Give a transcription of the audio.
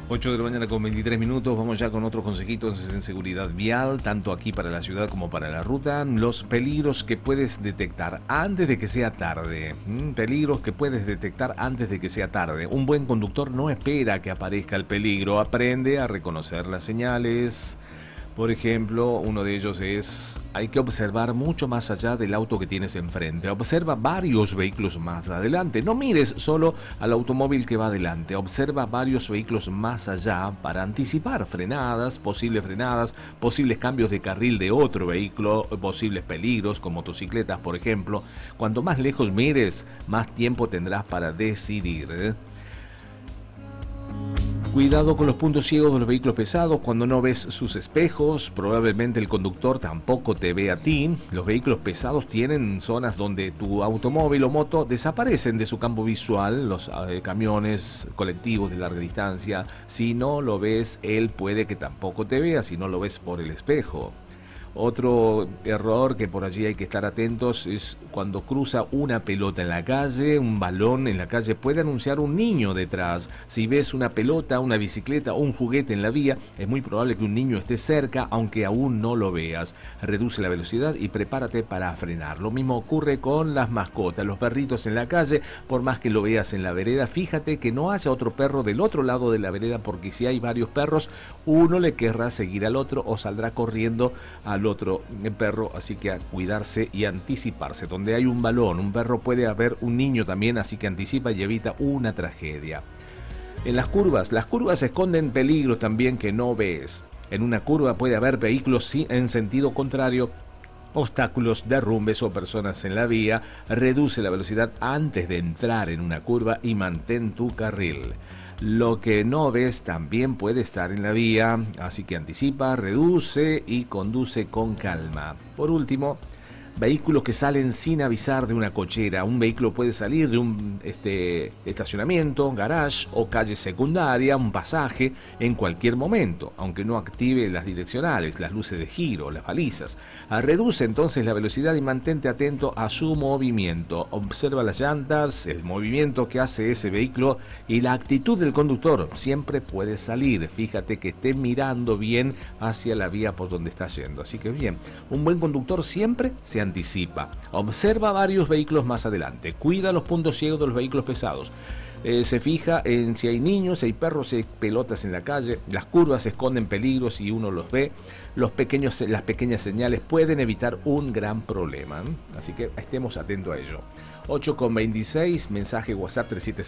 8 de la mañana con 23 minutos, vamos ya con otros consejitos en seguridad vial, tanto aquí para la ciudad como para la ruta. Los peligros que puedes detectar antes de que sea tarde. Peligros que puedes detectar antes de que sea tarde. Un buen conductor no espera que aparezca el peligro, aprende a reconocer las señales. Por ejemplo, uno de ellos es, hay que observar mucho más allá del auto que tienes enfrente. Observa varios vehículos más adelante. No mires solo al automóvil que va adelante. Observa varios vehículos más allá para anticipar frenadas, posibles cambios de carril de otro vehículo, posibles peligros con motocicletas, por ejemplo. Cuanto más lejos mires, más tiempo tendrás para decidir. Cuidado con los puntos ciegos de los vehículos pesados. Cuando no ves sus espejos, probablemente el conductor tampoco te ve a ti. Los vehículos pesados tienen zonas donde tu automóvil o moto desaparecen de su campo visual. Los camiones colectivos de larga distancia, si no lo ves, él puede que tampoco te vea si no lo ves por el espejo. Otro error que por allí hay que estar atentos es cuando cruza una pelota en la calle, un balón en la calle puede anunciar un niño detrás. Si ves una pelota, una bicicleta o un juguete en la vía, es muy probable que un niño esté cerca, aunque aún no lo veas. Reduce la velocidad y prepárate para frenar. Lo mismo ocurre con las mascotas, los perritos en la calle, por más que lo veas en la vereda, fíjate que no haya otro perro del otro lado de la vereda, porque si hay varios perros, uno le querrá seguir al otro o saldrá corriendo al otro perro, así que a cuidarse y anticiparse. Donde hay un balón, un perro, puede haber un niño también, así que anticipa y evita una tragedia. En las curvas esconden peligros también que no ves. En una curva puede haber vehículos en sentido contrario, obstáculos, derrumbes o personas en la vía. Reduce la velocidad antes de entrar en una curva y mantén tu carril. Lo que no ves también puede estar en la vía, así que anticipa, reduce y conduce con calma. Por último, vehículos que salen sin avisar de una cochera. Un vehículo puede salir de un estacionamiento, garage o calle secundaria, un pasaje, en cualquier momento, aunque no active las direccionales, las luces de giro, las balizas. Reduce entonces la velocidad y mantente atento a su movimiento. Observa las llantas, el movimiento que hace ese vehículo y la actitud del conductor. Siempre puede salir. Fíjate que esté mirando bien hacia la vía por donde está yendo. Así que bien, un buen conductor siempre se anticipa. Observa varios vehículos más adelante. Cuida los puntos ciegos de los vehículos pesados. Se fija en si hay niños, si hay perros, si hay pelotas en la calle. Las curvas esconden peligros y uno los ve. Las pequeñas señales pueden evitar un gran problema. Así que estemos atentos a ello. 8:26, mensaje WhatsApp 376.